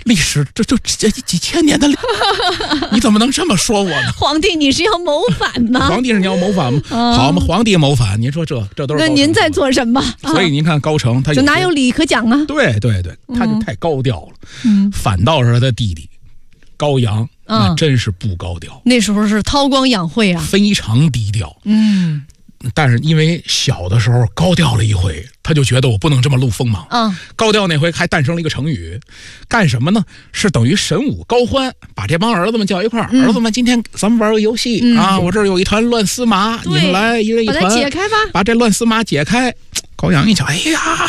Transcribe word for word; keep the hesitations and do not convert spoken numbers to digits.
历史这就这几千年的历你怎么能这么说我呢？ 皇帝，你是要谋反吗？ 皇帝是你要谋反吗？ 哦、 好嘛，皇帝谋反，您说这这都是。 那您在做什么？ 所以您看高澄，他就哪有理可讲啊？ 对对对，他就太高调了。 嗯， 反倒是他的弟弟高阳， 嗯、 那真是不高调。 那时候是韬光养晦啊， 非常低调。 嗯。 但是因为小的时候高调了一回，他就觉得我不能这么露锋芒。 嗯， 高调那回还诞生了一个成语，干什么呢？是等于神武高欢，把这帮儿子们叫一块儿、嗯。儿子们，今天咱们玩个游戏、嗯、啊！我这儿有一团乱丝麻，你们来一人一团， 把它解开吧， 把这乱丝麻解开。高阳一瞧，哎呀！